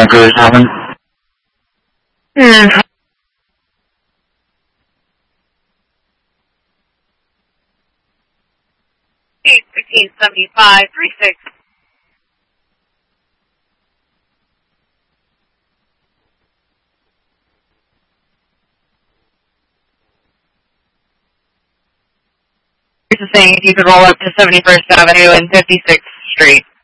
Cruise 7. 167536. It's saying if you could roll up to 71st Avenue and 56th Street.